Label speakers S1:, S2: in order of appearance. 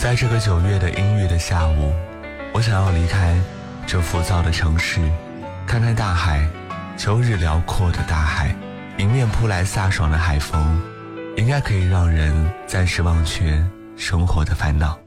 S1: 在这个9月的阴郁的下午，我想要离开这浮躁的城市，看看大海，秋日辽阔的大海，迎面扑来飒爽的海风，应该可以让人暂时忘却生活的烦恼。